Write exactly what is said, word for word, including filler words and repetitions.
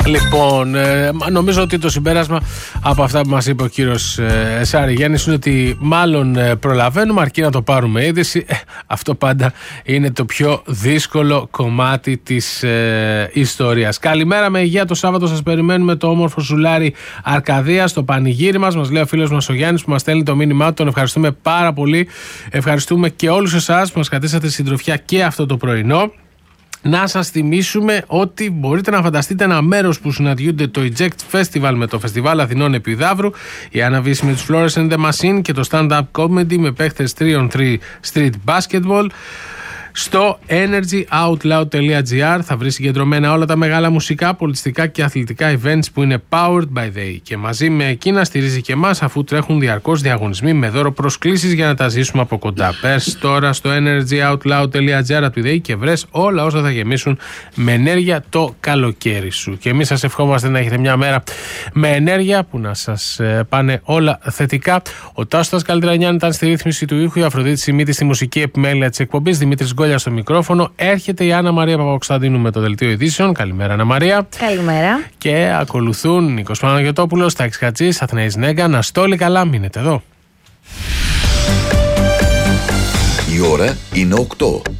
Λοιπόν, ε, νομίζω ότι το συμπέρασμα από αυτά που μας είπε ο κύριος ε, Σαριγιάννης είναι ότι μάλλον ε, προλαβαίνουμε αρκεί να το πάρουμε είδηση. Ε, αυτό πάντα είναι το πιο δύσκολο κομμάτι της ε, ιστορίας. Καλημέρα, με υγεία το Σάββατο σας περιμένουμε το όμορφο Ζουλάρι Αρκαδία στο πανηγύρι μας. Μας λέει ο φίλος μας ο Γιάννης που μας στέλνει το μήνυμά του. Τον ευχαριστούμε πάρα πολύ. Ευχαριστούμε και όλους εσάς που μας κρατήσατε συντροφιά και αυτό το πρωινό. Να σας θυμίσουμε ότι μπορείτε να φανταστείτε ένα μέρος που συναντιούνται το Eject Festival με το Φεστιβάλ Αθηνών επί Ιδαύρου, η Anna Viss με τους Flores and the Machine και το Stand-Up Comedy με παίχτες τρία on τρία Street Basketball. Στο energyoutloud.gr θα βρει συγκεντρωμένα όλα τα μεγάλα μουσικά, πολιτιστικά και αθλητικά events που είναι powered by they. Και μαζί με εκείνα στηρίζει και εμάς, αφού τρέχουν διαρκώς διαγωνισμοί με δώρο προσκλήσεις για να τα ζήσουμε από κοντά. Πες τώρα στο energyoutloud.gr και βρες όλα όσα θα γεμίσουν με ενέργεια το καλοκαίρι σου. Και εμείς σας ευχόμαστε να έχετε μια μέρα με ενέργεια που να σας πάνε όλα θετικά. Ο Τάσος Καλτρανιάν ήταν στη ρύθμιση του ήχου, η Αφροδίτη Σιμίτη στη μουσική επιμέλεια της εκπομπής, Δημήτρης Γκόλια στο μικρόφωνο. Έρχεται η Άννα Μαρία Παπακοσταντίνου με το δελτίο ειδήσεων. Καλημέρα, Άννα Μαρία. Καλημέρα. Και ακολουθούν Νίκος Παναγιωτόπουλος, Τάκης Χατζής, Αθηναής Νέγκα. Να στόλει καλά, μείνετε εδώ. Η ώρα είναι οκτώ.